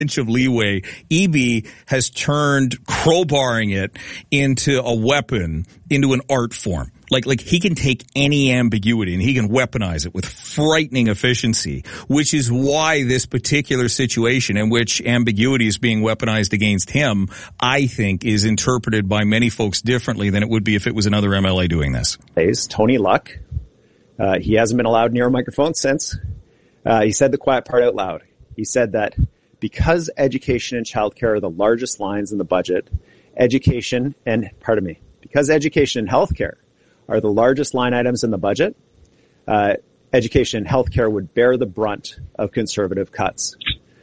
inch of leeway. EB has turned crowbarring it into a weapon, into an art form. Like he can take any ambiguity and he can weaponize it with frightening efficiency, which is why this particular situation in which ambiguity is being weaponized against him, I think, is interpreted by many folks differently than it would be if it was another MLA doing this. Tony Luck, he hasn't been allowed near a microphone since. He said the quiet part out loud. He said that because education and childcare are the largest lines in the budget, because education and healthcare are the largest line items in the budget, education and healthcare would bear the brunt of conservative cuts.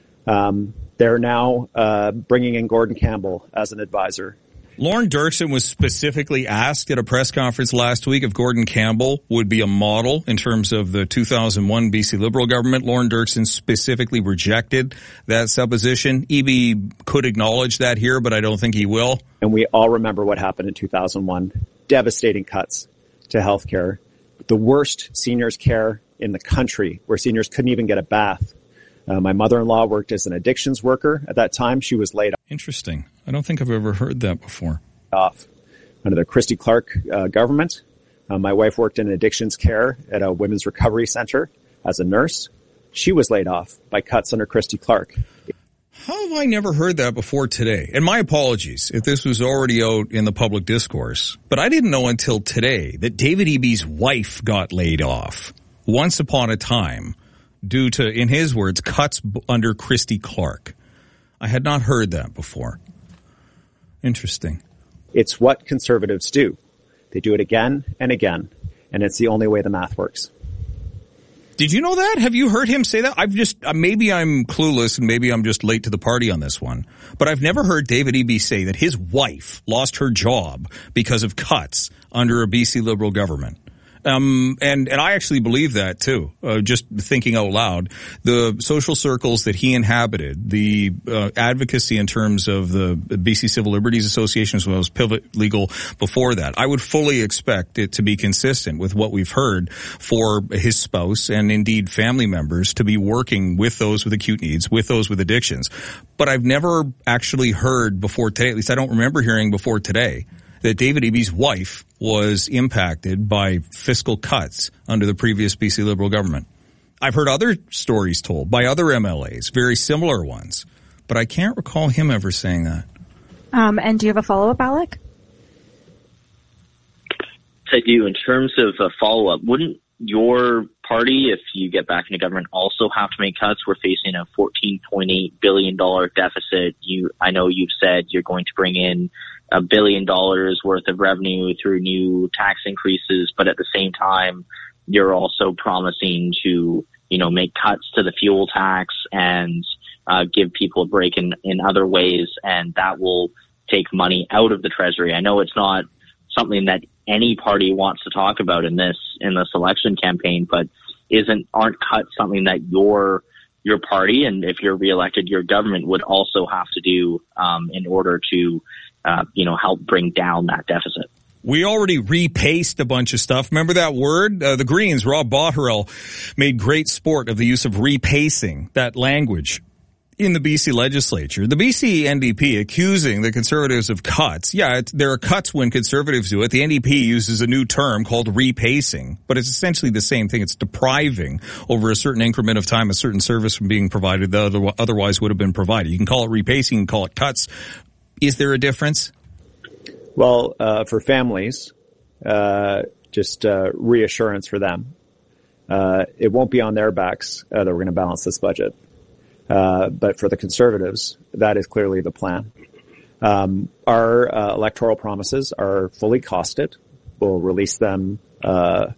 They're now bringing in Gordon Campbell as an advisor. Lorne Dirksen was specifically asked at a press conference last week if Gordon Campbell would be a model in terms of the 2001 BC Liberal government. Lorne Dirksen specifically rejected that supposition. EB could acknowledge that here, but I don't think he will. And we all remember what happened in 2001. Devastating cuts to healthcare. The worst seniors care in the country, where seniors couldn't even get a bath. My mother-in-law worked as an addictions worker at that time. She was laid Interesting. I don't think I've ever heard that before. Off under the Christy Clark government. My wife worked in addictions care at a women's recovery center as a nurse. She was laid off by cuts under Christy Clark. How have I never heard that before today? And my apologies if this was already out in the public discourse, but I didn't know until today that David Eby's wife got laid off once upon a time due to, in his words, cuts under Christy Clark. I had not heard that before. Interesting. It's what conservatives do. They do it again and again, and it's the only way the math works. Did you know that? Have you heard him say that? Maybe I'm clueless and maybe I'm just late to the party on this one, but I've never heard David Eby say that his wife lost her job because of cuts under a BC Liberal government. And I actually believe that too. Just thinking out loud, the social circles that he inhabited, the advocacy in terms of the BC Civil Liberties Association as well as Pivot Legal before that, I would fully expect it to be consistent with what we've heard for his spouse and indeed family members to be working with those with acute needs, with those with addictions. But I've never actually heard before today, at least I don't remember hearing before today, that David Eby's wife was impacted by fiscal cuts under the previous BC Liberal government. I've heard other stories told by other MLAs, very similar ones, but I can't recall him ever saying that. And do you have a follow-up, Alec? I do. In terms of a follow-up, wouldn't your party, if you get back into government, also have to make cuts? We're facing a $14.8 billion deficit. I know you've said you're going to bring in $1 billion worth of revenue through new tax increases, but at the same time, you're also promising to, make cuts to the fuel tax and give people a break in other ways, and that will take money out of the Treasury. I know it's not something that any party wants to talk about in this election campaign, but aren't cuts something that your party, and if you're reelected, your government would also have to do in order to help bring down that deficit? We already repaced a bunch of stuff. Remember that word? The Greens, Rob Botterill, made great sport of the use of repacing, that language, in the BC legislature. The BC NDP accusing the Conservatives of cuts. Yeah, there are cuts when Conservatives do it. The NDP uses a new term called repacing, but it's essentially the same thing. It's depriving over a certain increment of time a certain service from being provided that otherwise would have been provided. You can call it repacing, you can call it cuts. Is there a difference? Well, for families, just reassurance for them. It won't be on their backs that we're going to balance this budget. But for the Conservatives, that is clearly the plan. Our electoral promises are fully costed. We'll release them so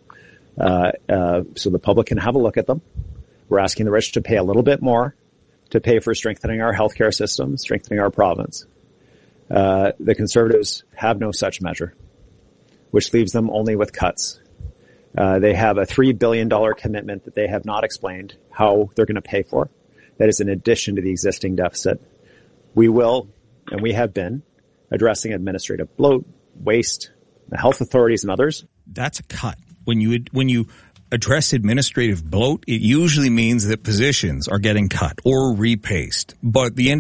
the public can have a look at them. We're asking the rich to pay a little bit more to pay for strengthening our healthcare system, strengthening our province. The Conservatives have no such measure, which leaves them only with cuts. They have a $3 billion commitment that they have not explained how they're going to pay for. That is in addition to the existing deficit. We will, and we have been, addressing administrative bloat, waste, the health authorities and others. That's a cut. When you address administrative bloat, it usually means that positions are getting cut or repaced. But the